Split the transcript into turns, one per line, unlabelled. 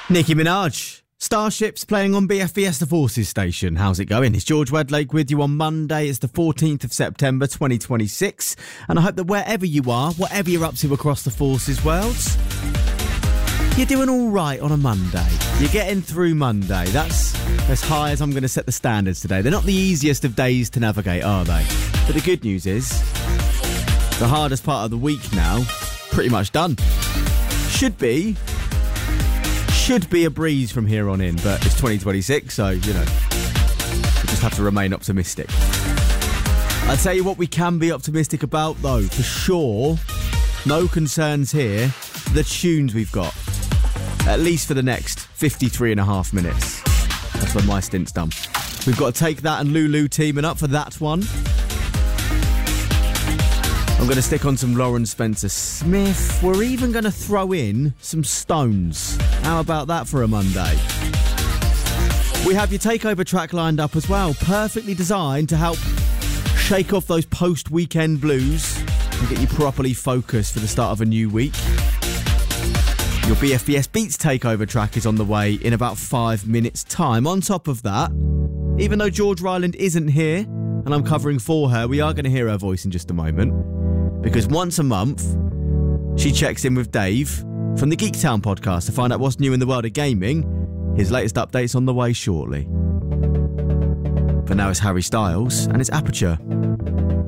Nicki Minaj. Starships playing on BFBS The Forces station. How's it going? It's George Wedlake with you on Monday. It's the 14th of September 2026. And I hope that wherever you are, whatever you're up to across the Forces worlds, you're doing all right on a Monday. You're getting through Monday. That's as high as I'm going to set the standards today. They're not the easiest of days to navigate, are they? But the good news is, the hardest part of the week now, pretty much done. Should be a breeze from here on in, but it's 2026, so, you know, we just have to remain optimistic. I'll tell you what we can be optimistic about, though, for sure. No concerns here. The tunes we've got, at least for the next 53 and a half minutes. That's when my stint's done. We've got to Take That and Lulu teaming up for that one. I'm going to stick on some Lauren Spencer Smith. We're even going to throw in some Stones. How about that for a Monday? We have your takeover track lined up as well, perfectly designed to help shake off those post-weekend blues and get you properly focused for the start of a new week. Your BFBS Beats takeover track is on the way in about 5 minutes' time. On top of that, even though George Ryland isn't here and I'm covering for her, we are going to hear her voice in just a moment. Because once a month, she checks in with Dave from the Geektown podcast to find out what's new in the world of gaming. His latest update's on the way shortly. For now, it's Harry Styles and it's Aperture.